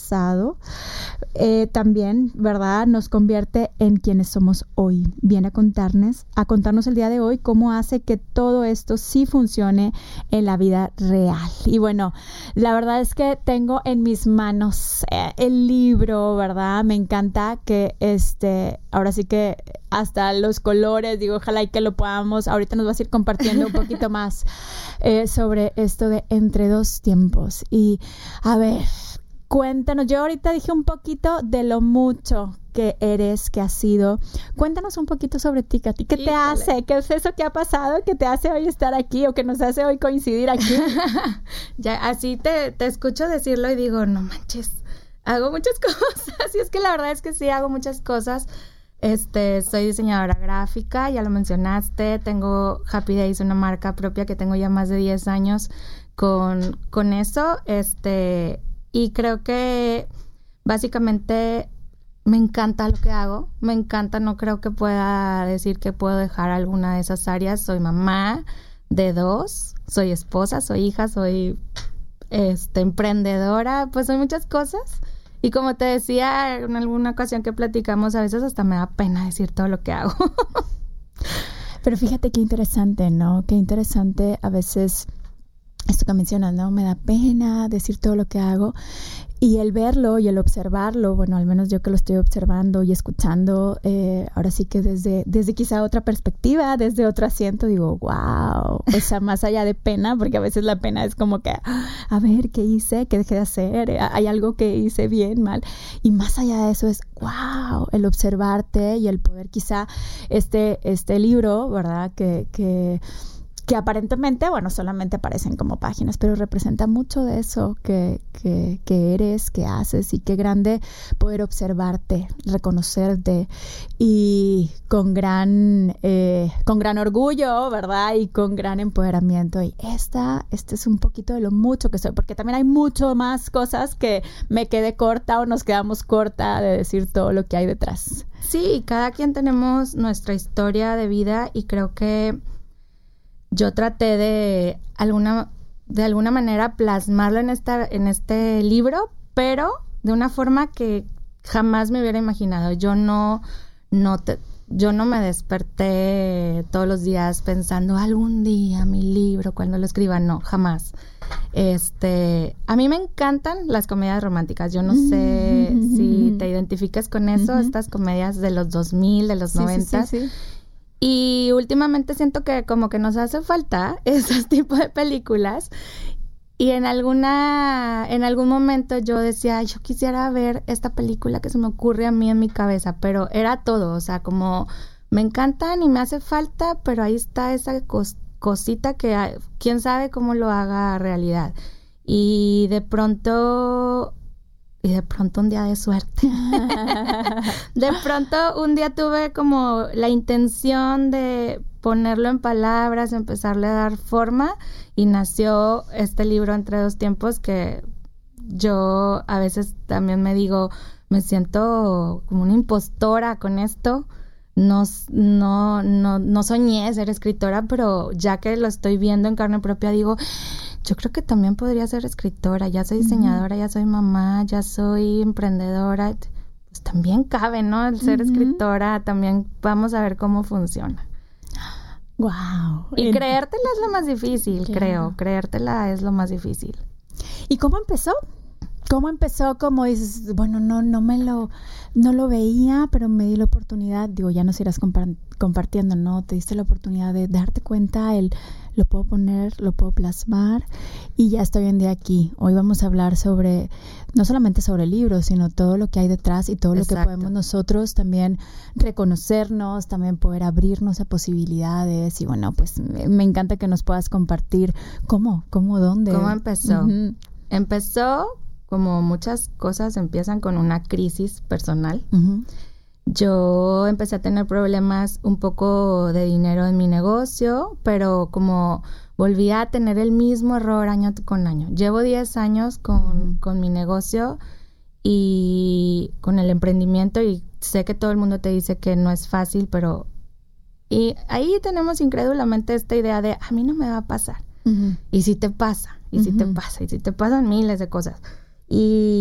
pasado, también, ¿verdad? Nos convierte en quienes somos hoy. Viene a contarnos el día de hoy cómo hace que todo esto sí funcione en la vida real. Y bueno, la verdad es que tengo en mis manos el libro, ¿verdad? Me encanta que ahora sí que hasta los colores, digo, ojalá y que lo podamos, ahorita nos vas a ir compartiendo un poquito más sobre esto de Entre dos tiempos. Y a ver, cuéntanos, yo ahorita dije un poquito de lo mucho que eres, que has sido. Cuéntanos un poquito sobre ti, Katy. ¿Qué te hace? ¿Qué es eso que ha pasado que te hace hoy estar aquí o que nos hace hoy coincidir aquí? Ya así te escucho decirlo y digo, no manches, hago muchas cosas. Y es que la verdad es que sí, hago muchas cosas. Soy diseñadora gráfica, ya lo mencionaste. Tengo Happy Days, una marca propia que tengo ya más de 10 años con eso. Y creo que básicamente me encanta lo que hago. Me encanta, no creo que pueda decir que puedo dejar alguna de esas áreas. Soy mamá de 2, soy esposa, soy hija, soy emprendedora, pues soy muchas cosas. Y como te decía en alguna ocasión que platicamos, a veces hasta me da pena decir todo lo que hago. Pero fíjate qué interesante, ¿no? Qué interesante a veces esto que mencionas, ¿no? Me da pena decir todo lo que hago. Y el verlo y el observarlo, bueno, al menos yo que lo estoy observando y escuchando, ahora sí que desde quizá otra perspectiva, desde otro asiento, digo, wow, o sea, más allá de pena, porque a veces la pena es como que, a ver, ¿qué hice? ¿Qué dejé de hacer? ¿Hay algo que hice bien, mal? Y más allá de eso es, wow, el observarte y el poder quizá este libro, ¿verdad? Que aparentemente, bueno, solamente aparecen como páginas, pero representa mucho de eso que eres, que haces, y qué grande poder observarte, reconocerte y con gran orgullo, ¿verdad? Y con gran empoderamiento. Y esta es un poquito de lo mucho que soy, porque también hay mucho más cosas que me quedé corta o nos quedamos corta de decir todo lo que hay detrás. Sí, cada quien tenemos nuestra historia de vida y creo que yo traté de alguna manera plasmarlo en este libro, pero de una forma que jamás me hubiera imaginado. Yo no me desperté todos los días pensando algún día mi libro, cuando lo escriba, no, jamás. A mí me encantan las comedias románticas. Yo no sé si te identificas con eso, estas comedias de los 2000, de los 90. Sí. Y últimamente siento que como que nos hace falta esos tipos de películas. Y en algún momento yo decía, yo quisiera ver esta película que se me ocurre a mí en mi cabeza, pero era todo, o sea, como me encantan y me hace falta, pero ahí está esa cosita que quién sabe cómo lo haga realidad. Y de pronto un día de suerte. De pronto un día tuve como la intención de ponerlo en palabras, empezarle a dar forma, y nació este libro Entre dos tiempos, que yo a veces también me digo, me siento como una impostora con esto. No soñé ser escritora, pero ya que lo estoy viendo en carne propia, digo, yo creo que también podría ser escritora. Ya soy diseñadora, ya soy mamá, ya soy emprendedora. Pues también cabe, ¿no? El ser escritora, también vamos a ver cómo funciona. Wow. Y creértela es lo más difícil, creo. Creértela es lo más difícil. ¿Y cómo empezó? ¿Cómo empezó? Como dices, bueno, no lo veía, pero me di la oportunidad, digo, ya nos irás compartiendo, ¿no? Te diste la oportunidad de darte cuenta, lo puedo poner, lo puedo plasmar, y ya estoy hoy en día aquí. Hoy vamos a hablar no solamente sobre el libro, sino todo lo que hay detrás y todo lo que podemos nosotros también reconocernos, también poder abrirnos a posibilidades. Y bueno, pues me encanta que nos puedas compartir cómo, dónde. ¿Cómo empezó? Empezó, como muchas cosas empiezan, con una crisis personal. Yo empecé a tener problemas un poco de dinero en mi negocio, pero como volvía a tener el mismo error año con año. Llevo 10 años con mi negocio y con el emprendimiento, y sé que todo el mundo te dice que no es fácil, pero y ahí tenemos incrédulamente esta idea de a mí no me va a pasar. Y si te pasa, y si te pasa, y si te pasan miles de cosas. Y